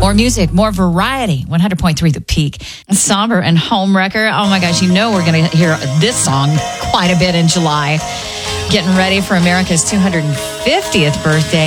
More music, more variety. 100.3 The Peak. Somber and Homewrecker. Oh my gosh, you know we're going to hear this song quite a bit in July. Getting ready for America's 250th birthday.